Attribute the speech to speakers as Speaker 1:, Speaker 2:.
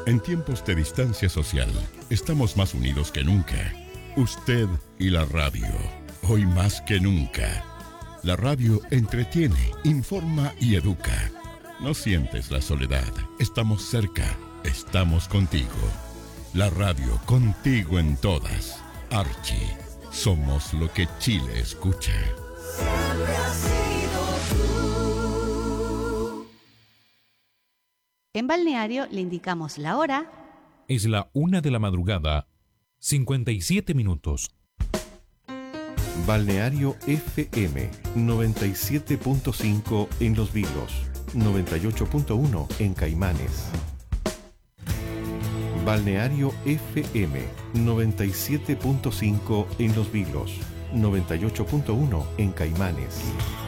Speaker 1: En tiempos de distancia social, estamos más unidos que nunca. Usted y la radio, hoy más que nunca. La radio entretiene, informa y educa. No sientes la soledad, estamos cerca, estamos contigo. La radio contigo en todas. Archie, somos lo que Chile escucha.
Speaker 2: Siempre has sido tú.
Speaker 3: En Balneario le indicamos la hora.
Speaker 4: Es la 1 de la madrugada, 57 minutos.
Speaker 5: Balneario FM 97.5 en Los Vilos, 98.1 en Caimanes. Balneario FM 97.5 en Los Vilos, 98.1 en Caimanes.